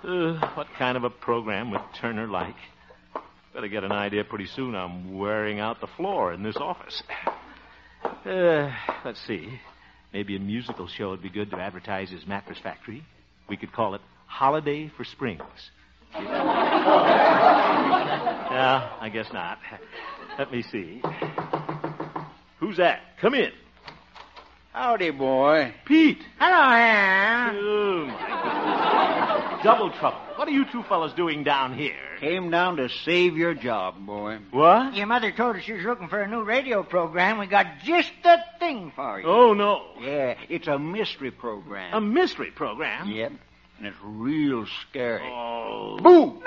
What kind of a program would Turner like? Better get an idea pretty soon. I'm wearing out the floor in this office. Let's see. Maybe a musical show would be good to advertise his mattress factory. We could call it Holiday for Springs. No, I guess not. Let me see. Who's that? Come in. Howdy, boy. Pete. Hello, Ham. Oh, my goodness. Double trouble. What are you two fellas doing down here? Came down to save your job, boy. What? Your mother told us she was looking for a new radio program. We got just the thing for you. Oh, no. Yeah, it's a mystery program. A mystery program? Yep, and it's real scary. Oh. Boo!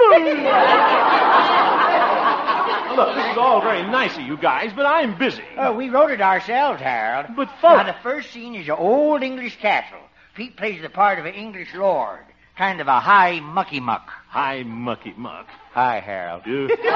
Look, this is all very nice of you guys, but I'm busy. Oh, we wrote it ourselves, Harold. But, folks... Now, the first scene is an old English castle. Pete plays the part of an English lord. Kind of a high mucky muck. Hi, mucky muck. Hi, Harold. Yeah.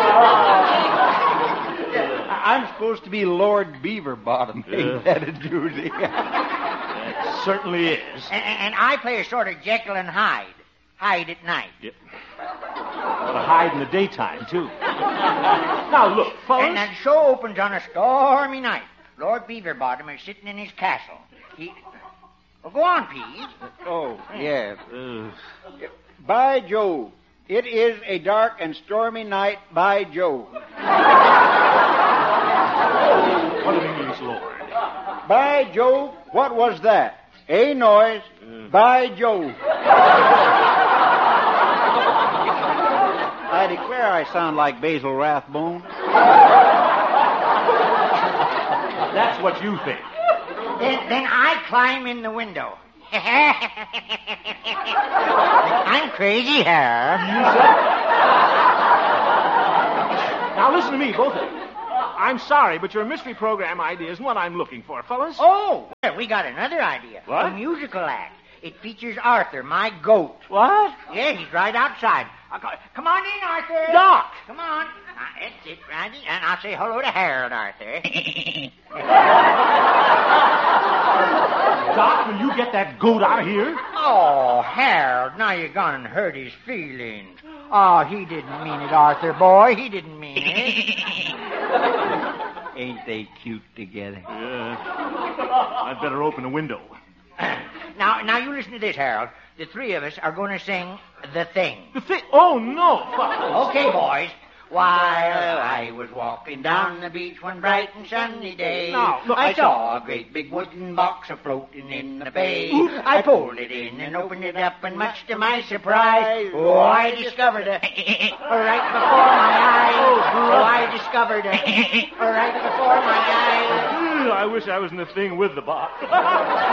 I'm supposed to be Lord Beaverbottom. Ain't that a doozy? That certainly is. And I play a sort of Jekyll and Hyde. Hyde at night. Yep. But hide in the daytime, too. Now, look, fellas. And the show opens on a stormy night. Lord Beaverbottom is sitting in his castle. Well, go on, Pete. Oh, yeah. By Jove, it is a dark and stormy night, by Jove. What an English lord. By Jove, what was that? A noise, by Jove. I declare I sound like Basil Rathbone. That's what you think. Then I climb in the window. I'm crazy, Harold. Now, listen to me, both of you. I'm sorry, but your mystery program idea isn't what I'm looking for, fellas. Oh, well, we got another idea. What? A musical act. It features Arthur, my goat. What? Yeah, he's right outside. Come on in, Arthur. Doc! Come on. That's it, right? And I'll say hello to Harold, Arthur. Doc, will you get that goat out of here? Oh, Harold, now you're gone and hurt his feelings. Oh, he didn't mean it, Arthur, boy. He didn't mean it. Ain't they cute together? Yeah. I'd better open the window. Now you listen to this, Harold. The three of us are going to sing The Thing. The thing? Oh, no, fellas. Okay, boys. While I was walking down the beach one bright and sunny day, Now, look, I saw a great big wooden box a-floating in the bay. I pulled it in and opened it up, and much to my surprise, I discovered a right before my eyes. I discovered a right before my eyes. I wish I was in the thing with the box.